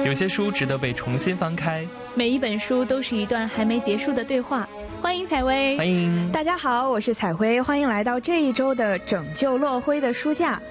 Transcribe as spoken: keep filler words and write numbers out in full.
有些书值得被重新翻开， 每一本书都是一段还没结束的对话。欢迎采薇， 欢迎大家好，我是彩辉，欢迎来到这一周的拯救落灰的书架。